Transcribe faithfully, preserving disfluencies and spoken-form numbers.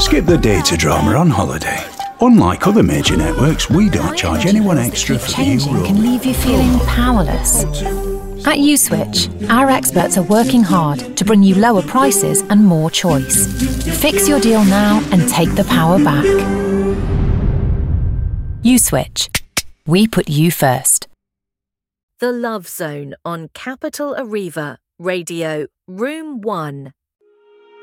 Skip the data drama on holiday. Unlike other major networks, we don't charge anyone extra for the new Changing can leave you feeling powerless. At Uswitch, our experts are working hard to bring you lower prices and more choice. Fix your deal now and take the power back. Uswitch. We put you first. The Love Zone on Capital Arriva, Radio Room one.